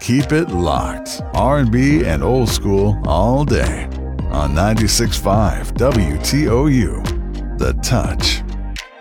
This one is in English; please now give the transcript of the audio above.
Keep it locked. R&B and old school all day on 96.5 WTOU. The Touch.